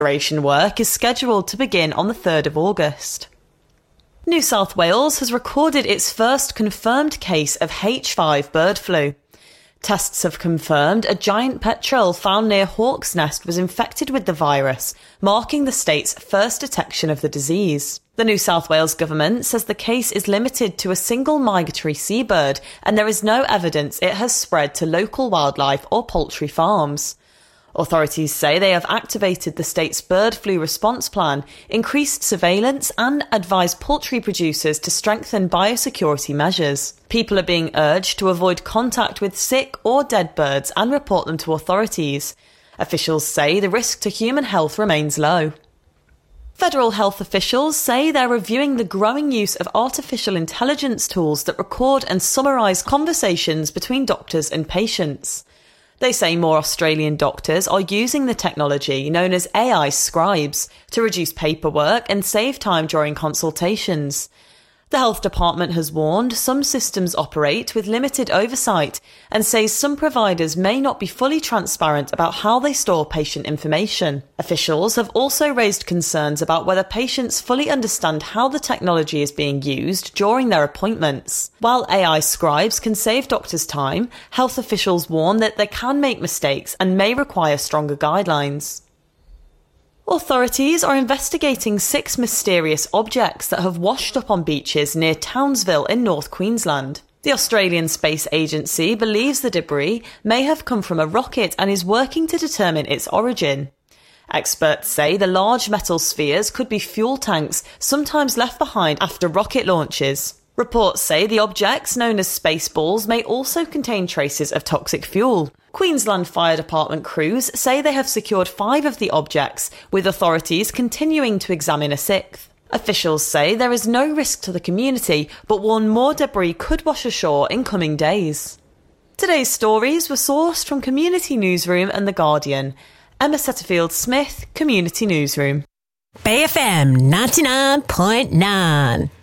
Restoration work is scheduled to begin on the 3rd of August. New South Wales has recorded its first confirmed case of H5 bird flu. Tests have confirmed a giant petrel found near Hawk's Nest was infected with the virus, marking the state's first detection of the disease. The New South Wales government says the case is limited to a single migratory seabird and there is no evidence it has spread to local wildlife or poultry farms. Authorities say they have activated the state's bird flu response plan, increased surveillance and advised poultry producers to strengthen biosecurity measures. People are being urged to avoid contact with sick or dead birds and report them to authorities. Officials say the risk to human health remains low. Federal health officials say they're reviewing the growing use of artificial intelligence tools that record and summarise conversations between doctors and patients. They say more Australian doctors are using the technology known as AI scribes to reduce paperwork and save time during consultations. The health department has warned some systems operate with limited oversight and says some providers may not be fully transparent about how they store patient information. Officials have also raised concerns about whether patients fully understand how the technology is being used during their appointments. While AI scribes can save doctors time, health officials warn that they can make mistakes and may require stronger guidelines. Authorities are investigating 6 mysterious objects that have washed up on beaches near Townsville in North Queensland. The Australian Space Agency believes the debris may have come from a rocket and is working to determine its origin. Experts say the large metal spheres could be fuel tanks, sometimes left behind after rocket launches. Reports say the objects, known as space balls, may also contain traces of toxic fuel. Queensland Fire Department crews say they have secured 5 of the objects, with authorities continuing to examine a 6th. Officials say there is no risk to the community, but warn more debris could wash ashore in coming days. Today's stories were sourced from Community Newsroom and The Guardian. Emma Setterfield-Smith, Community Newsroom. BFM 99.9